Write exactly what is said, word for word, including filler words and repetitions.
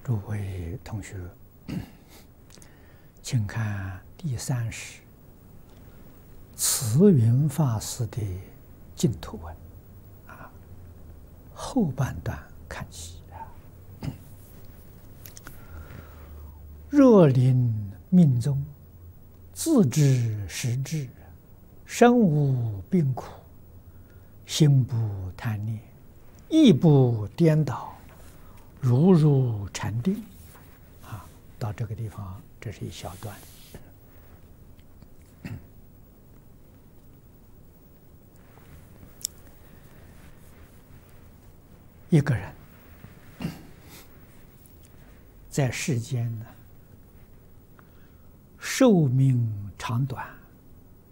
诸位同学，请看第三十慈云法师的净土文啊，后半段看起啊。若临命终，自知时至，身无病苦，心不贪念，意不颠倒，如入禅定。啊，到这个地方，这是一小段。一个人在世间呢，寿命长短